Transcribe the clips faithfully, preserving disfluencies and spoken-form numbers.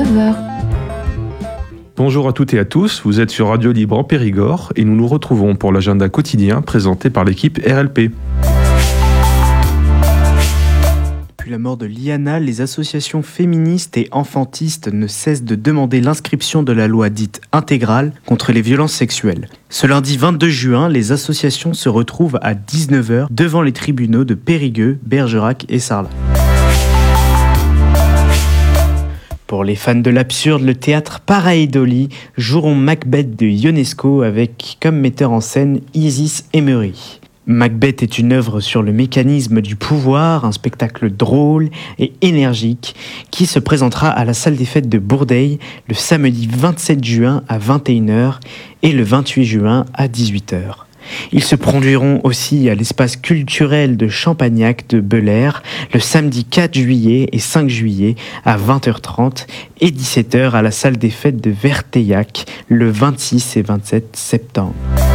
dix-neuf heures. Bonjour à toutes et à tous, vous êtes sur Radio Libre en Périgord et nous nous retrouvons pour l'agenda quotidien présenté par l'équipe R L P. Depuis la mort de Liana, les associations féministes et enfantistes ne cessent de demander l'inscription de la loi dite intégrale contre les violences sexuelles. Ce lundi vingt-deux juin, les associations se retrouvent à dix-neuf heures devant les tribunaux de Périgueux, Bergerac et Sarlat. Pour les fans de l'absurde, le théâtre Paraidoli joueront Macbeth de Ionesco avec comme metteur en scène Isis Emery. Macbeth est une œuvre sur le mécanisme du pouvoir, un spectacle drôle et énergique qui se présentera à la salle des fêtes de Bourdeil le samedi vingt-sept juin à vingt et une heures et le vingt-huit juin à dix-huit heures. Ils se produiront aussi à l'espace culturel de Champagnac de Belair le samedi quatre juillet et cinq juillet à vingt heures trente et dix-sept heures à la salle des fêtes de Verteillac le vingt-six et vingt-sept septembre.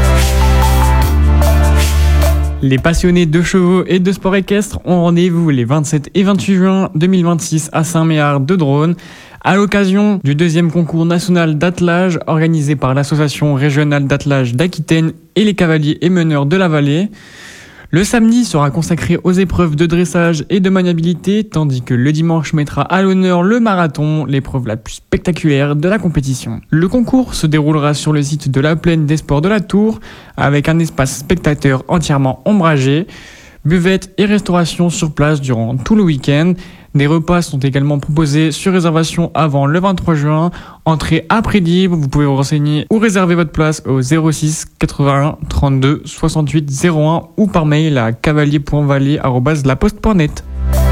Les passionnés de chevaux et de sport équestre ont rendez-vous les vingt-sept et vingt-huit juin deux mille vingt-six à Saint-Méard de Drône à l'occasion du deuxième concours national d'attelage organisé par l'association régionale d'attelage d'Aquitaine et les cavaliers et meneurs de la vallée. Le samedi sera consacré aux épreuves de dressage et de maniabilité, tandis que le dimanche mettra à l'honneur le marathon, l'épreuve la plus spectaculaire de la compétition. Le concours se déroulera sur le site de la Plaine des Sports de la Tour, avec un espace spectateur entièrement ombragé, buvette et restauration sur place durant tout le week-end. Des repas sont également proposés sur réservation avant le vingt-trois juin. Entrée à prix libre, vous pouvez vous renseigner ou réserver votre place au zéro six quatre-vingt-un trente-deux soixante-huit zéro un ou par mail à cavalier point vallée arobase la poste point net.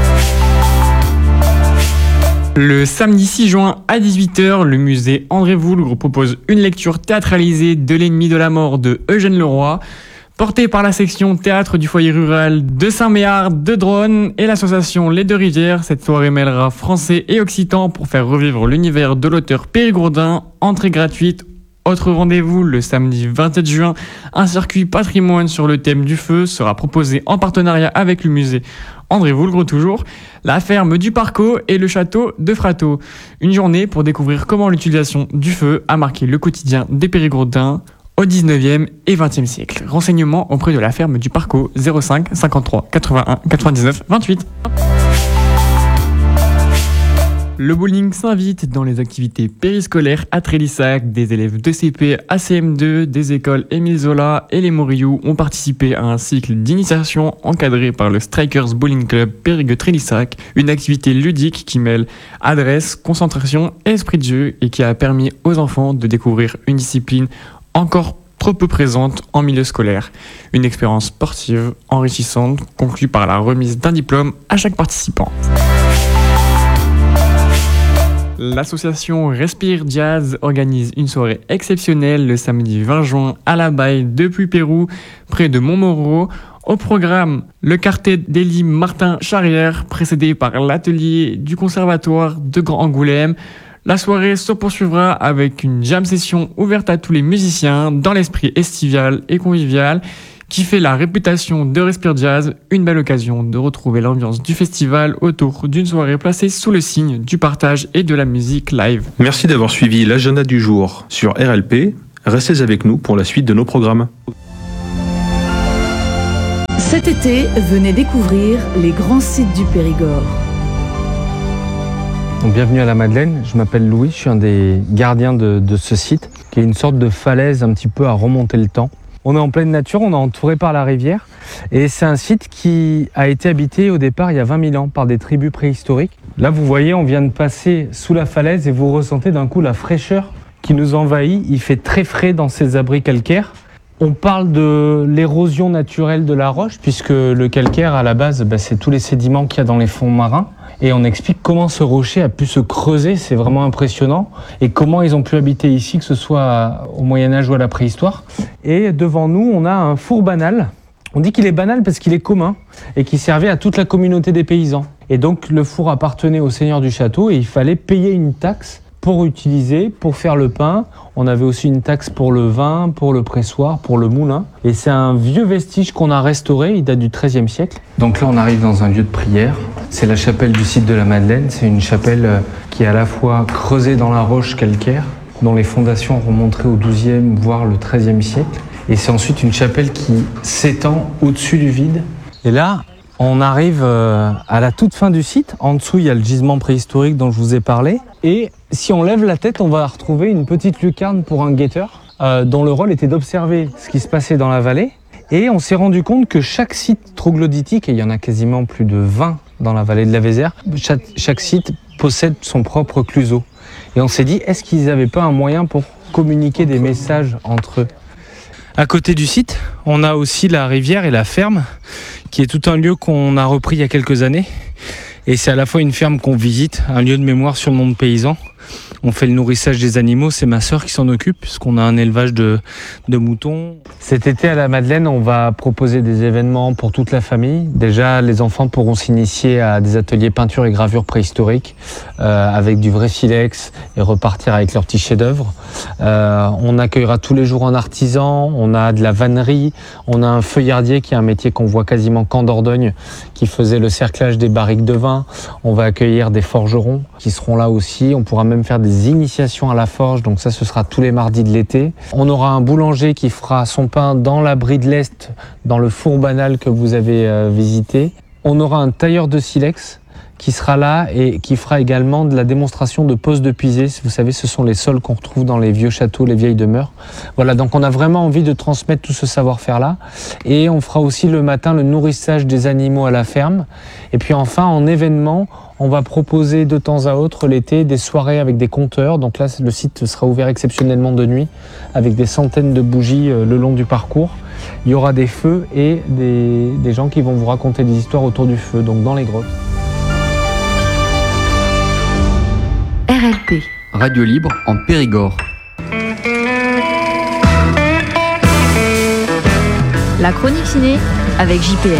Le samedi six juin à dix-huit heures, le musée André Voulgre propose une lecture théâtralisée de L'ennemi de la mort de Eugène Leroy, portée par la section théâtre du foyer rural de Saint-Méard de Drône et l'association Les Deux Rivières. Cette soirée mêlera français et occitan pour faire revivre l'univers de l'auteur périgourdin. Entrée gratuite. Autre rendez-vous, le samedi vingt-sept juin, un circuit patrimoine sur le thème du feu sera proposé en partenariat avec le musée André Voulgre toujours, la ferme du Parco et le château de Frateau. Une journée pour découvrir comment l'utilisation du feu a marqué le quotidien des Périgourdins au dix-neuvième et vingtième siècle. Renseignements auprès de la ferme du Parco zéro cinq cinquante-trois quatre-vingt-un quatre-vingt-dix-neuf vingt-huit. Le bowling s'invite dans les activités périscolaires à Trélissac. Des élèves de C P à C M deux, des écoles Émile Zola et les Moriou ont participé à un cycle d'initiation encadré par le Strikers Bowling Club Périgueux-Trélissac, une activité ludique qui mêle adresse, concentration et esprit de jeu et qui a permis aux enfants de découvrir une discipline encore trop peu présente en milieu scolaire. Une expérience sportive enrichissante conclue par la remise d'un diplôme à chaque participant. L'association Respire Jazz organise une soirée exceptionnelle le samedi vingt juin à la Baille de Puypérou, près de Montmoreau. Au programme, le quartet d'Élie Martin Charrière, précédé par l'atelier du Conservatoire de Grand Angoulême. La soirée se poursuivra avec une jam session ouverte à tous les musiciens dans l'esprit estival et convivial qui fait la réputation de Respire Jazz, une belle occasion de retrouver l'ambiance du festival autour d'une soirée placée sous le signe du partage et de la musique live. Merci d'avoir suivi l'agenda du jour sur R L P. Restez avec nous pour la suite de nos programmes. Cet été, venez découvrir les grands sites du Périgord. Donc, bienvenue à la Madeleine, je m'appelle Louis, je suis un des gardiens de, de ce site, qui est une sorte de falaise un petit peu à remonter le temps. On est en pleine nature, on est entouré par la rivière, et c'est un site qui a été habité au départ il y a vingt mille ans par des tribus préhistoriques. Là vous voyez, on vient de passer sous la falaise et vous ressentez d'un coup la fraîcheur qui nous envahit. Il fait très frais dans ces abris calcaires. On parle de l'érosion naturelle de la roche, puisque le calcaire à la base, bah, c'est tous les sédiments qu'il y a dans les fonds marins. Et on explique comment ce rocher a pu se creuser, c'est vraiment impressionnant, et comment ils ont pu habiter ici, que ce soit au Moyen-Âge ou à la préhistoire. Et devant nous, on a un four banal. On dit qu'il est banal parce qu'il est commun et qu'il servait à toute la communauté des paysans. Et donc le four appartenait au seigneur du château et il fallait payer une taxe pour utiliser, pour faire le pain. On avait aussi une taxe pour le vin, pour le pressoir, pour le moulin. Et c'est un vieux vestige qu'on a restauré, il date du treizième siècle. Donc là, on arrive dans un lieu de prière. C'est la chapelle du site de la Madeleine. C'est une chapelle qui est à la fois creusée dans la roche calcaire, dont les fondations remonteraient au douzième voire le treizième siècle. Et c'est ensuite une chapelle qui s'étend au-dessus du vide. Et là, on arrive à la toute fin du site. En dessous, il y a le gisement préhistorique dont je vous ai parlé. Et si on lève la tête, on va retrouver une petite lucarne pour un guetteur, euh, dont le rôle était d'observer ce qui se passait dans la vallée. Et on s'est rendu compte que chaque site troglodytique, et il y en a quasiment plus de vingt dans la vallée de la Vézère, chaque, chaque site possède son propre cluseau. Et on s'est dit, est-ce qu'ils n'avaient pas un moyen pour communiquer des messages entre eux ? À côté du site, on a aussi la rivière et la ferme, qui est tout un lieu qu'on a repris il y a quelques années. Et c'est à la fois une ferme qu'on visite, un lieu de mémoire sur le monde paysan. On fait le nourrissage des animaux, c'est ma sœur qui s'en occupe, puisqu'on a un élevage de, de moutons. Cet été à la Madeleine, on va proposer des événements pour toute la famille. Déjà, les enfants pourront s'initier à des ateliers peinture et gravure préhistoriques, euh, avec du vrai silex, et repartir avec leurs petits chefs-d'œuvre. Euh, on accueillera tous les jours un artisan, on a de la vannerie, on a un feuillardier qui est un métier qu'on voit quasiment qu'en Dordogne, qui faisait le cerclage des barriques de vin. On va accueillir des forgerons qui seront là aussi. On pourra même faire des initiations à la forge, donc ça ce sera tous les mardis de l'été. On aura un boulanger qui fera son pain dans l'abri de l'Est, dans le four banal que vous avez euh, visité. On aura un tailleur de silex qui sera là et qui fera également de la démonstration de pose de pisé. Vous savez, ce sont les sols qu'on retrouve dans les vieux châteaux, les vieilles demeures. Voilà, donc on a vraiment envie de transmettre tout ce savoir-faire-là. Et on fera aussi le matin le nourrissage des animaux à la ferme. Et puis enfin, en événement, on va proposer de temps à autre l'été des soirées avec des compteurs. Donc là, le site sera ouvert exceptionnellement de nuit, avec des centaines de bougies le long du parcours. Il y aura des feux et des, des gens qui vont vous raconter des histoires autour du feu, donc dans les grottes. R L P. Radio libre en Périgord. La chronique ciné avec J P L.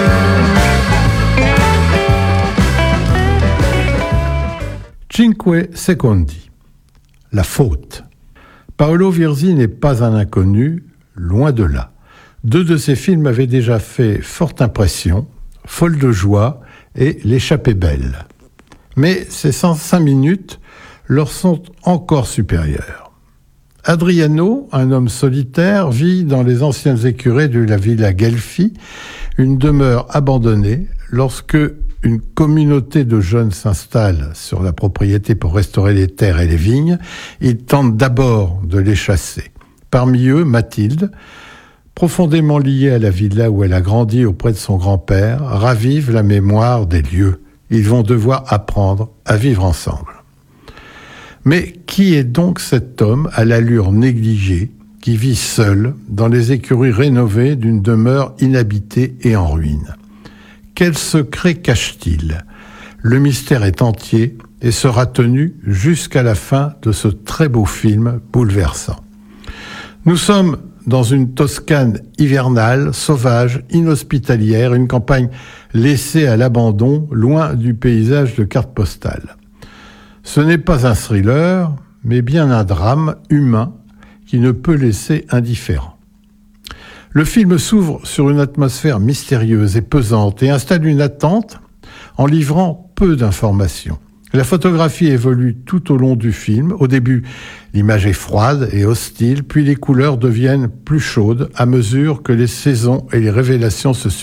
Cinque Secondi. La faute. Paolo Virzi n'est pas un inconnu, loin de là. Deux de ses films avaient déjà fait forte impression, Folle de joie et L'échappée belle. Mais ces cent cinq minutes leur sont encore supérieures. Adriano, un homme solitaire, vit dans les anciennes écuries de la Villa Gelfi, une demeure abandonnée, lorsque une communauté de jeunes s'installe sur la propriété pour restaurer les terres et les vignes. Ils tentent d'abord de les chasser. Parmi eux, Mathilde, profondément liée à la villa où elle a grandi auprès de son grand-père, ravive la mémoire des lieux. Ils vont devoir apprendre à vivre ensemble. Mais qui est donc cet homme à l'allure négligée qui vit seul dans les écuries rénovées d'une demeure inhabitée et en ruine ? Quel secret cache-t-il ? Le mystère est entier et sera tenu jusqu'à la fin de ce très beau film bouleversant. Nous sommes dans une Toscane hivernale, sauvage, inhospitalière, une campagne laissée à l'abandon, loin du paysage de carte postale. Ce n'est pas un thriller, mais bien un drame humain qui ne peut laisser indifférent. Le film s'ouvre sur une atmosphère mystérieuse et pesante et installe une attente en livrant peu d'informations. La photographie évolue tout au long du film. Au début, l'image est froide et hostile, puis les couleurs deviennent plus chaudes à mesure que les saisons et les révélations se succèdent.